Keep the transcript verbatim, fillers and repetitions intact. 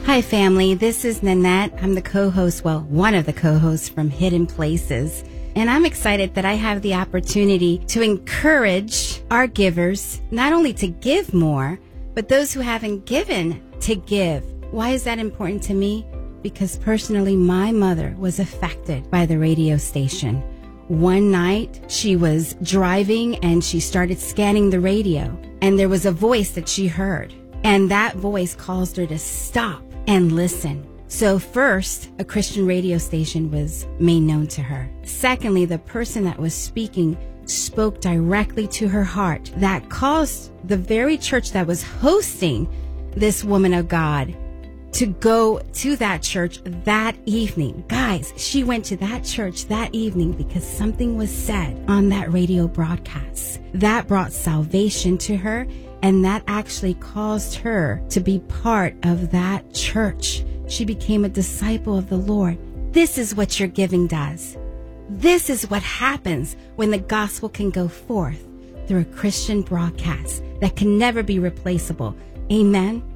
Hi, family. This is Nanette. I'm the co-host, well, one of the co-hosts from Hidden Places. And I'm excited that I have the opportunity to encourage our givers, not only to give more, but those who haven't given to give. Why is that important to me? Because personally, my mother was affected by the radio station. One night, she was driving and she started scanning the radio, and there was a voice that she heard. And that voice caused her to stop and listen. So first, a Christian radio station was made known to her. Secondly, the person that was speaking spoke directly to her heart. That caused the very church that was hosting this woman of God to go to that church that evening. Guys, she went to that church that evening because something was said on that radio broadcast that brought salvation to her, and that actually caused her to be part of that church. She became a disciple of the Lord. This is what your giving does. This is what happens when the gospel can go forth through a Christian broadcast that can never be replaceable. Amen.